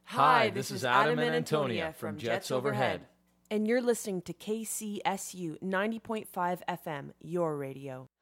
Hi, this is Adam and Antonia from Jets Overhead. And you're listening to KCSU 90.5 FM, your radio.